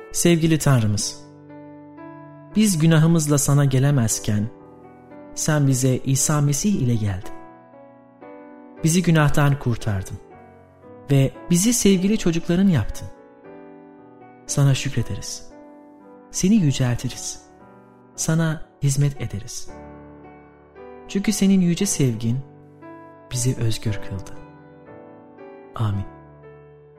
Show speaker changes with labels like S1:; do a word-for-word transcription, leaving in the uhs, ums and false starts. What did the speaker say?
S1: Sevgili Tanrımız, biz günahımızla sana gelemezken sen bize İsa Mesih ile geldin. Bizi günahtan kurtardın ve bizi sevgili çocukların yaptın. Sana şükrederiz. Seni yüceltiriz. Sana hizmet ederiz. Çünkü senin yüce sevgin bizi özgür kıldı. Amin.